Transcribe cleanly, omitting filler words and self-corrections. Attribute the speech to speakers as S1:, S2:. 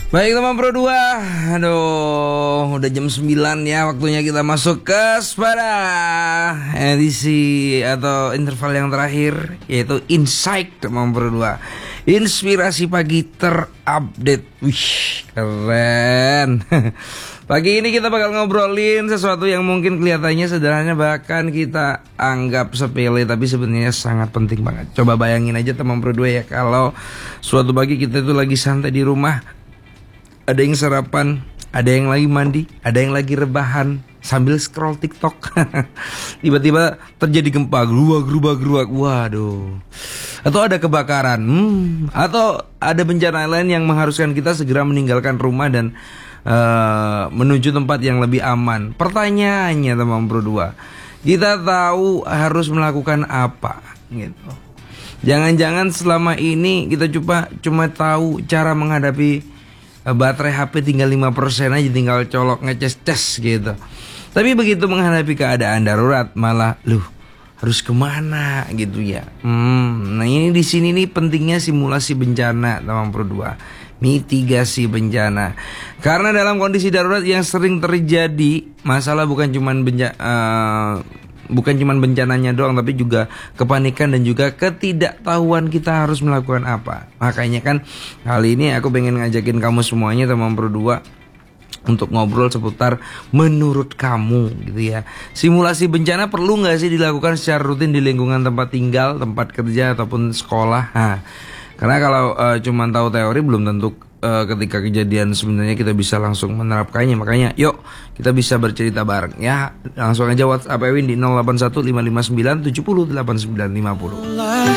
S1: Baik teman Pro 2, aduh udah jam 9 ya, waktunya kita masuk ke pada edisi atau interval yang terakhir, yaitu Insight teman Pro 2. Inspirasi pagi terupdate. Wih, keren. Pagi ini kita bakal ngobrolin sesuatu yang mungkin kelihatannya sederhana, bahkan kita anggap sepele, tapi sebenarnya sangat penting banget. Coba bayangin aja teman Pro 2 ya, kalau suatu pagi kita itu lagi santai di rumah, ada yang sarapan, ada yang lagi mandi, ada yang lagi rebahan sambil scroll TikTok. Tiba-tiba terjadi gempa, geruak. Waduh. Atau ada kebakaran, atau ada bencana lain yang mengharuskan kita segera meninggalkan rumah dan menuju tempat yang lebih aman. Pertanyaannya teman Pro 2, kita tahu harus melakukan apa gitu. Jangan-jangan selama ini kita cuma tahu cara menghadapi baterai HP tinggal 5% aja, tinggal colok ngecas gitu. Tapi begitu menghadapi keadaan darurat malah harus kemana gitu ya. Nah ini di sini nih pentingnya simulasi bencana teman Pro 2, mitigasi bencana. Karena dalam kondisi darurat yang sering terjadi, masalah bukan cuman bencananya doang, tapi juga kepanikan dan juga ketidaktahuan kita harus melakukan apa. Makanya kan kali ini aku pengen ngajakin kamu semuanya teman Pro 2 untuk ngobrol seputar menurut kamu gitu ya. Simulasi bencana perlu nggak sih dilakukan secara rutin di lingkungan tempat tinggal, tempat kerja ataupun sekolah? Karena kalau cuma tahu teori belum tentu ketika kejadian sebenarnya kita bisa langsung menerapkannya. Makanya yuk kita bisa bercerita bareng ya. Langsung aja WhatsApp Ewin di 081559708950.